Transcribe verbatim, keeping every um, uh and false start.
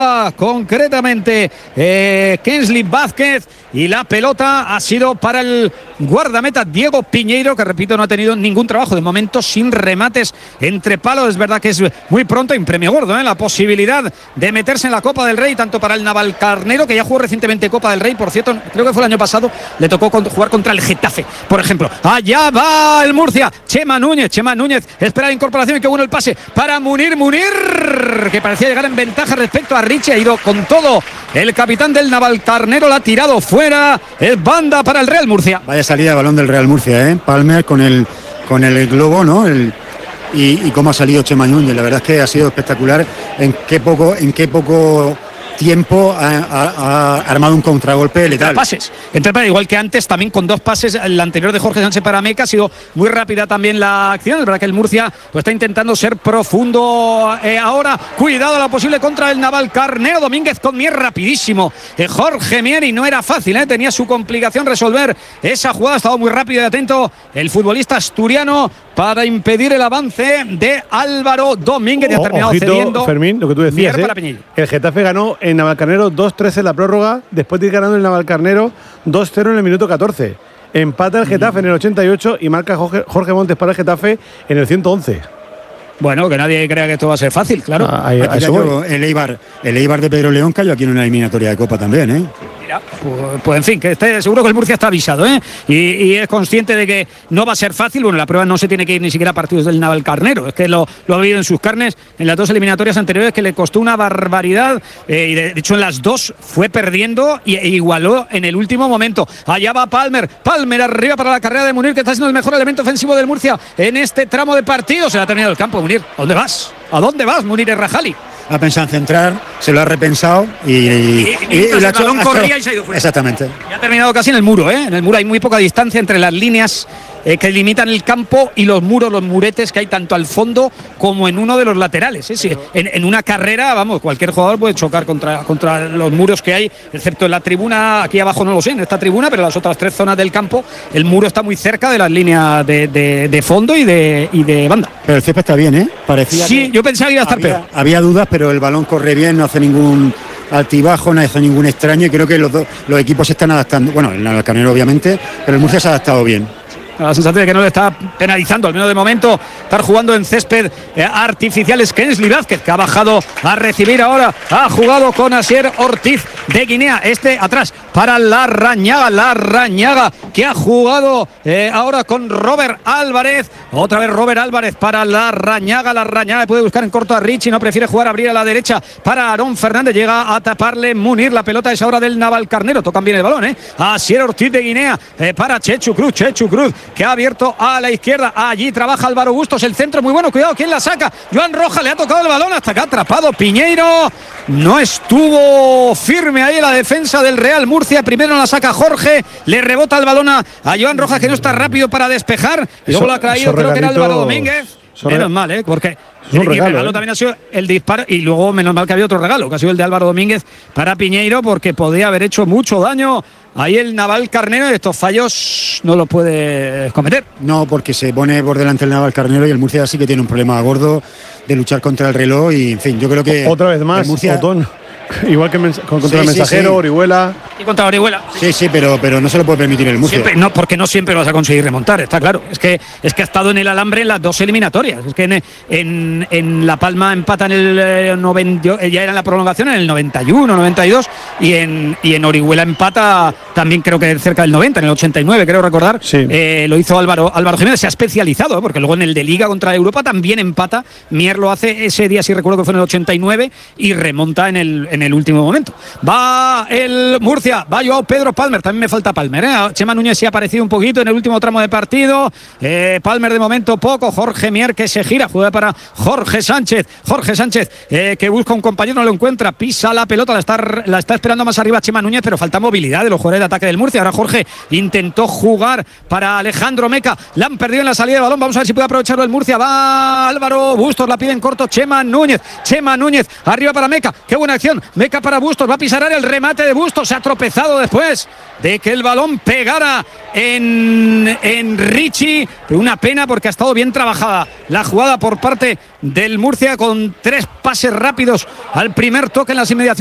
concretamente eh, Kingsley Vázquez, y la pelota ha sido para el guardameta Diego Piñeiro, que repito no ha tenido ningún trabajo de momento, sin remates entre palos. Es verdad que es muy pronto, un premio gordo, ¿eh? La posibilidad de meterse en la Copa del Rey, tanto para el Navalcarnero, que ya jugó recientemente Copa del Rey, por cierto, creo que fue el año pasado, le tocó jugar contra el Getafe, por ejemplo. Allá va el Murcia, Chema Núñez, Chema Núñez espera la incorporación, y qué bueno el pase para Munir, Munir, que parecía llegar en ventaja respecto a Richie, ha ido con todo el capitán del Navalcarnero, la ha tirado fuera, es banda para el Real Murcia. Vaya salida de balón del Real Murcia, ¿eh? Palmer con el con el globo, ¿no? El, y, y cómo ha salido Chema Núñez, la verdad es que ha sido espectacular. En qué poco, en qué poco tiempo ha, ha, ha armado un contragolpe letal. Entre pases, entre, igual que antes, también con dos pases. El anterior de Jorge Sánchez para Meca, ha sido muy rápida también la acción. Es verdad que el Murcia pues, está intentando ser profundo eh, ahora. Cuidado la posible contra el Navalcarnero. Domínguez con Mier rapidísimo. Eh, Jorge Mier, y no era fácil, eh, tenía su complicación resolver esa jugada. Ha estado muy rápido y atento el futbolista asturiano para impedir el avance de Álvaro Domínguez, y ha terminado Ojito, cediendo. Fermín, lo que tú decías, Mier ¿eh? para Piñeiro. El Getafe ganó en Navalcarnero dos tres en la prórroga, después de ir ganando el Navalcarnero dos cero en el minuto catorce. Empata el Getafe en el ochenta y ocho y marca Jorge, Jorge Montes para el Getafe en el ciento once. Bueno, que nadie crea que esto va a ser fácil, claro. Ah, ahí, Aquí cayó el Eibar, el Eibar de Pedro León cayó aquí en una eliminatoria de Copa también, ¿eh? Mira, pues, pues en fin, que esté seguro que el Murcia está avisado, ¿eh? Y, y es consciente de que no va a ser fácil. Bueno, la prueba no se tiene que ir ni siquiera a partidos del Navalcarnero, es que lo, lo ha vivido en sus carnes en las dos eliminatorias anteriores, que le costó una barbaridad, eh, y de, de hecho en las dos fue perdiendo y, e igualó en el último momento. Allá va Palmer, Palmer arriba para la carrera de Munir, que está siendo el mejor elemento ofensivo del Murcia en este tramo de partido. Se le ha terminado el campo, Munir. ¿A dónde vas? ¿A dónde vas, Munir Errajali? Ha pensado en centrar, se lo ha repensado y, y, y, y, y el balón corría y se ha ido fuera. Exactamente. Y ha terminado casi en el muro, ¿eh? En el muro hay muy poca distancia entre las líneas eh, que limitan el campo y los muros, los muretes que hay tanto al fondo como en uno de los laterales, ¿eh? Sí, en, en una carrera, vamos, cualquier jugador puede chocar contra, contra los muros que hay, excepto en la tribuna, aquí abajo no lo sé, en esta tribuna, pero en las otras tres zonas del campo, el muro está muy cerca de las líneas de, de, de fondo y de, y de banda. Pero el césped está bien, ¿eh? Parecía sí, que yo pensaba que iba a estar había, peor. Había dudas, pero el balón corre bien, no hace ningún altibajo, no hace ningún extraño, y creo que los, dos, los equipos se están adaptando. Bueno, el Navalcarnero obviamente, pero el Murcia se ha adaptado bien. La sensación de que no le está penalizando, al menos de momento, estar jugando en césped eh, artificial. Es Kingsley Vázquez, que ha bajado a recibir ahora, ha jugado con Asier Ortiz de Guinea, este atrás para Larrañaga, Larrañaga, que ha jugado eh, ahora con Robert Álvarez, otra vez Robert Álvarez para Larrañaga, Larrañaga puede buscar en corto a Richie, no prefiere jugar, abrir a la derecha para Aarón Fernández, llega a taparle Munir, la pelota es ahora del Navalcarnero, tocan bien el balón, eh, Asier Ortiz de Guinea, eh, para Chechu Cruz, Chechu Cruz, que ha abierto a la izquierda, allí trabaja Álvaro Bustos, el centro muy bueno, cuidado, ¿quién la saca? Joan Rojas, le ha tocado el balón hasta que ha atrapado Piñeiro, no estuvo firme ahí la defensa del Real Murcia, primero la saca Jorge, le rebota el balón a, a Joan Rojas, que no está rápido para despejar, y luego lo ha traído, creo que era Álvaro Domínguez, menos mal, ¿eh? Porque un regalo, el regalo ¿eh? también ha sido el disparo, y luego menos mal que había otro regalo, que ha sido el de Álvaro Domínguez para Piñeiro, porque podía haber hecho mucho daño ahí el Navalcarnero, y estos fallos no los puede cometer. No, porque se pone por delante el Navalcarnero, y el Murcia sí que tiene un problema gordo de luchar contra el reloj, y en fin, yo creo que otra vez más, Murcia, Otón, igual que contra sí, el Mensajero, sí, sí. Orihuela. Y contra Orihuela. Sí, sí, pero, pero no se lo puede permitir el Murcia. Siempre, no, porque no siempre vas a conseguir remontar, está claro. Es que, es que ha estado en el alambre en las dos eliminatorias. Es que en, en, en La Palma empata en el eh, noventa, ya era en la prolongación en el noventa y uno, noventa y dos, y en, y en Orihuela empata también creo que cerca del noventa, en el ochenta y nueve, creo recordar. Sí. Eh, lo hizo Álvaro, Álvaro Jiménez, se ha especializado, ¿eh? Porque luego en el de Liga contra Europa también empata. Mier lo hace ese día, si recuerdo que fue en el ochenta y nueve, y remonta en el, en el último momento. Va el Murcia, va Joao Pedro Palmer, también me falta Palmer, ¿eh? Chema Núñez sí ha aparecido un poquito en el último tramo de partido, eh, Palmer de momento poco, Jorge Mier que se gira, juega para Jorge Sánchez, Jorge Sánchez eh, que busca un compañero, no lo encuentra, pisa la pelota, la está, la está esperando más arriba Chema Núñez, pero falta movilidad de los jugadores de ataque del Murcia. Ahora Jorge intentó jugar para Alejandro Meca, la han perdido en la salida de balón, vamos a ver si puede aprovecharlo el Murcia, va Álvaro Bustos, la pide en corto Chema Núñez, Chema Núñez, arriba para Meca, qué buena acción, Meca para Bustos, va a pisar área, el remate de Bustos, se ha tropezado después de que el balón pegara en, en Richie. Una pena porque ha estado bien trabajada la jugada por parte del Murcia, con tres pases rápidos al primer toque en las inmediaciones